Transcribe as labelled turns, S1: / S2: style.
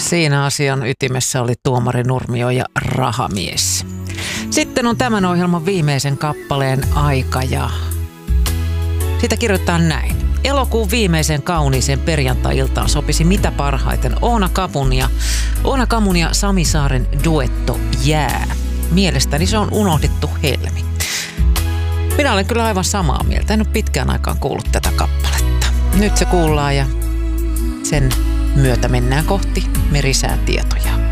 S1: Siinä asian ytimessä oli Tuomari Nurmio ja Rahamies. Sitten on tämän ohjelman viimeisen kappaleen aika ja siitä kirjoittaa näin. Elokuun viimeisen kauniiseen perjantai-iltaan sopisi mitä parhaiten Oona Kamun ja Sami Saaren duetto Jää. Mielestäni se on unohdettu helmi. Minä olen kyllä aivan samaa mieltä. En ole pitkään aikaan kuullut tätä kappaletta. Nyt se kuullaan ja sen myötä mennään kohti merisäätietoja.